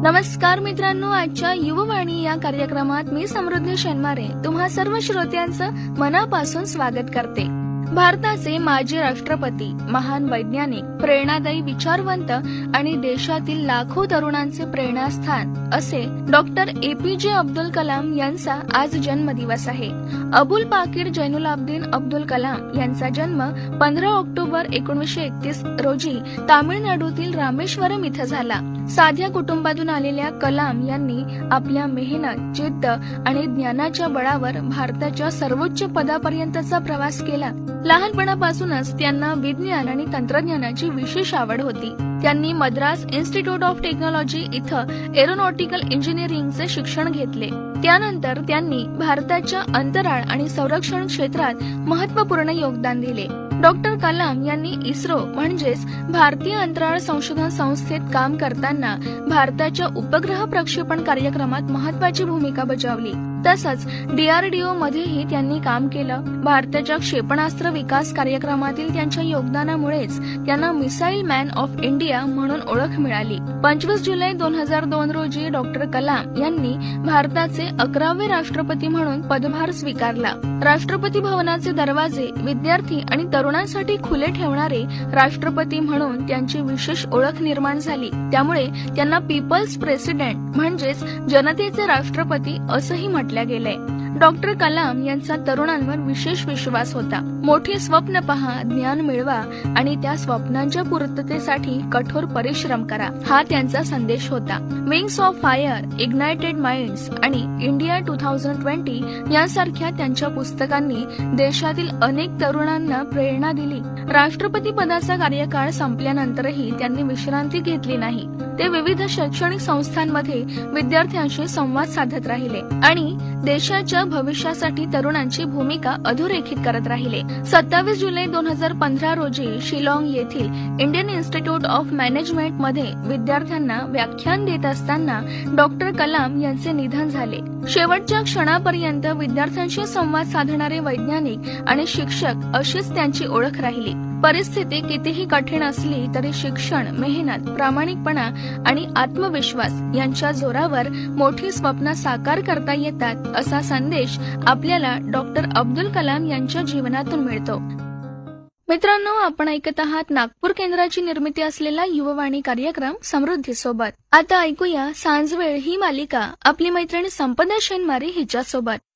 नमस्कार मित्रांनो, आजच्या युववाणी या कार्यक्रमात मी समृद्धी शेनमारे तुम्हा सर्व श्रोत्यांचं मनापासून स्वागत करते। भारताचे माजी राष्ट्रपती, महान वैज्ञानिक, प्रेरणादायी विचारवंत आणि देशातील लाखो तरुणांचे प्रेरणास्थान असे डॉक्टर APJ अब्दुल कलाम यांचा आज जन्मदिवस आहे। अबुल पाकीर जैनुलाब्दीन अब्दुल कलाम यांचा जन्म 15 ऑक्टोबर 1931 रोजी तामिळनाडूतील रामेश्वरम इथं झाला। साध्या कुटुंबातून आलेल्या कलाम यांनी आपल्या मेहनत, जिद्द आणि ज्ञानाच्या बळावर भारताच्या सर्वोच्च पदापर्यंतचा प्रवास केला। लहानपणापासूनच त्यांना विज्ञान आणि तंत्रज्ञानाची विशेष आवड होती। त्यांनी मद्रास इन्स्टिट्यूट ऑफ टेक्नॉलॉजी इथं एरोनॉटिकल इंजिनिअरिंगचे शिक्षण घेतले। त्यानंतर त्यांनी भारताच्या अंतराळ आणि संरक्षण क्षेत्रात महत्त्वपूर्ण योगदान दिले। डॉक्टर कलाम यांनी इस्रो म्हणजेच भारतीय अंतराळ संशोधन संस्थेत काम करताना भारताच्या उपग्रह प्रक्षेपण कार्यक्रमात महत्त्वाची भूमिका बजावली। तसंच DRDO मध्येही त्यांनी काम केलं। भारताच्या क्षेपणास्त्र विकास कार्यक्रमातील त्यांच्या योगदानामुळेच त्यांना मिसाईल मॅन ऑफ इंडिया म्हणून ओळख मिळाली। 25 जुलै 2002 रोजी डॉक्टर कलाम यांनी भारताचे 11वे राष्ट्रपती म्हणून पदभार स्वीकारला। राष्ट्रपती भवनाचे दरवाजे विद्यार्थी आणि तरुणांसाठी खुले ठेवणारे राष्ट्रपती म्हणून त्यांची विशेष ओळख निर्माण झाली। त्यामुळे त्यांना पीपल्स प्रेसिडेंट म्हणजेच जनतेचे राष्ट्रपती असंही म्हटले गेले। डॉक्टर कलाम यांचा तरुणांवर विशेष विश्वास होता। मोठी स्वप्न पहा, ज्ञान मिळवा आणि त्या स्वप्नांच्या पूर्ततेसाठी कठोर परिश्रम करा, हा त्यांचा संदेश होता। Wings of fire, ignited minds आणि इंडिया 2020 यांसारख्या त्यांच्या पुस्तकांनी देशातील अनेक तरुणांना प्रेरणा दिली। राष्ट्रपती पदाचा कार्यकाळ संपल्यानंतरही त्यांनी विश्रांती घेतली नाही। ते विविध शैक्षणिक संस्थांमध्ये विद्यार्थ्यांशी संवाद साधत राहिले आणि देशाच्या भविष्यासाठी तरुणांची भूमिका अधोरेखित करत राहिले। 27 जुलै 2015 रोजी शिलाँग येथील इंडियन इन्स्टिट्यूट ऑफ मॅनेजमेंट मध्ये विद्यार्थ्यांना व्याख्यान देत असताना डॉक्टर कलाम यांचे निधन झाले। शेवटच्या क्षणापर्यंत विद्यार्थ्यांशी संवाद साधणारे वैज्ञानिक आणि शिक्षक अशीच त्यांची ओळख राहिली। परिस्थिती कितीही कठीण असली तरी शिक्षण, मेहनत, प्रामाणिकपणा आणि आत्मविश्वास यांच्या जोरावर मोठी स्वप्न साकार करता येतात, असा संदेश आपल्याला डॉक्टर अब्दुल कलाम यांच्या जीवनातून मिळतो। मित्रांनो, आपण ऐकत आहात नागपूर केंद्राची निर्मिती असलेला युववाणी कार्यक्रम समृद्धी सोबत। आता ऐकूया सांजवेळ ही मालिका आपली मैत्रीण संपदा शेनमारे हिच्यासोबत।